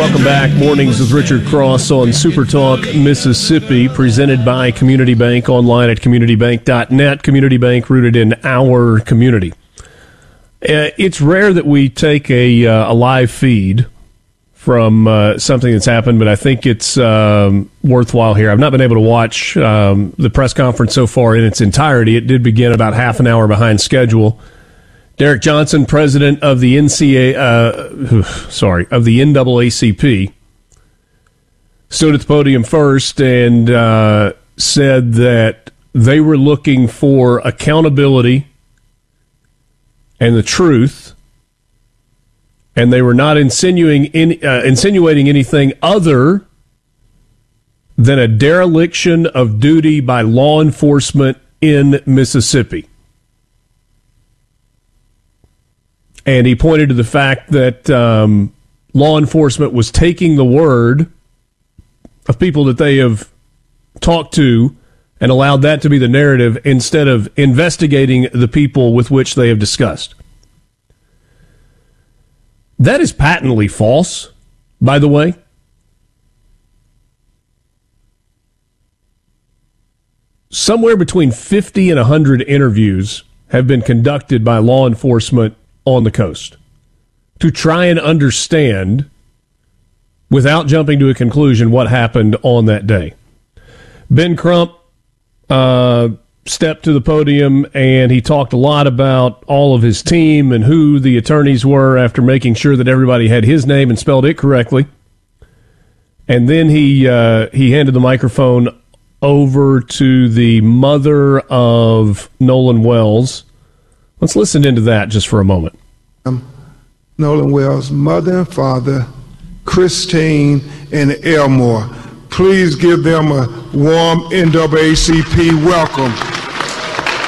Welcome back. Mornings with Richard Cross on Super Talk Mississippi, presented by Community Bank, online at communitybank.net. Community Bank, rooted in our community. It's rare that we take a live feed from something that's happened, but I think it's worthwhile here. I've not been able to watch the press conference so far in its entirety. It did begin about half an hour behind schedule. Derek Johnson, president of the NAACP, stood at the podium first and said that they were looking for accountability and the truth, and they were not insinuating anything other than a dereliction of duty by law enforcement in Mississippi. And he pointed to the fact that law enforcement was taking the word of people that they have talked to and allowed that to be the narrative instead of investigating the people with which they have discussed. That is patently false, by the way. Somewhere between 50 and 100 interviews have been conducted by law enforcement on the coast to try and understand, without jumping to a conclusion, what happened on that day. Ben Crump stepped to the podium and he talked a lot about all of his team and who the attorneys were after making sure that everybody had his name and spelled it correctly. And then he handed the microphone over to the mother of Nolan Wells. Let's listen into that just for a moment. Nolan Wells' mother and father, Christine and Elmore. Please give them a warm NAACP welcome.